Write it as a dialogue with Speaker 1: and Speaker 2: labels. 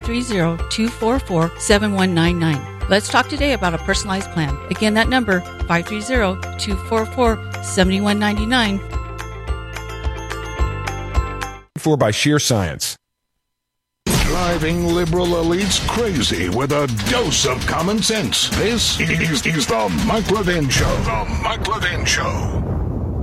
Speaker 1: 530-244-7199. Let's talk today about a personalized plan. Again, that number, 530-244-7199.
Speaker 2: For by sheer science.
Speaker 3: Driving liberal elites crazy with a dose of common sense. This is the Mike Levin Show. The Mike Levin Show.